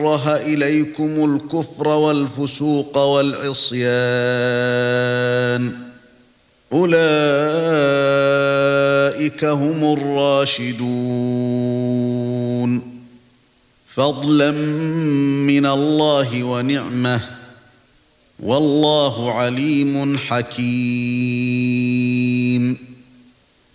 كره إليكم الكفر والفسوق والعصيان أولئك هم الراشدون فضلا من الله ونعمه والله عليم حكيم